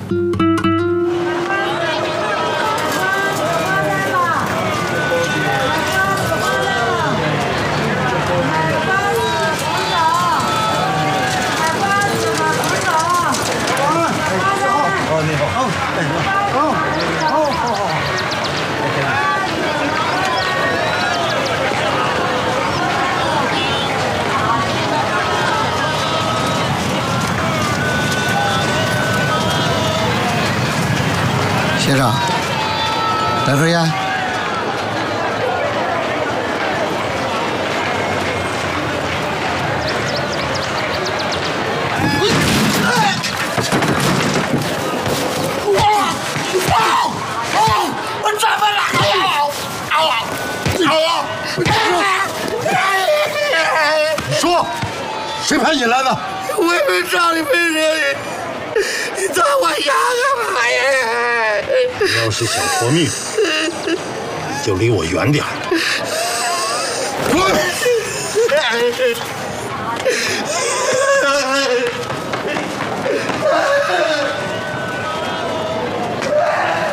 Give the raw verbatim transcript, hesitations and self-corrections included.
先生，来根烟。 我怎么了？哎呀！哎呀！哎呀！ 你说，谁派你来的？ 我也没找你赔钱，你抓我牙干嘛呀？ 你要是想活命，你就离我远点儿。滚！